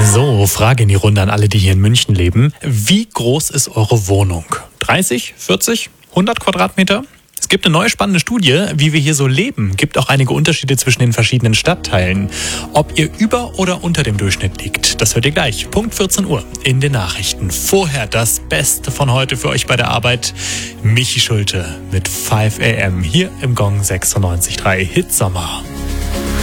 So, Frage in die Runde an alle, die hier in München leben. Wie groß ist eure Wohnung? 30, 40, 100 Quadratmeter? Es gibt eine neue spannende Studie, wie wir hier so leben. Gibt auch einige Unterschiede zwischen den verschiedenen Stadtteilen. Ob ihr über oder unter dem Durchschnitt liegt, das hört ihr gleich. Punkt 14 Uhr in den Nachrichten. Vorher das Beste von heute für euch bei der Arbeit. Michi Schulte mit 5 AM hier im Gong 96.3 Hitsommer.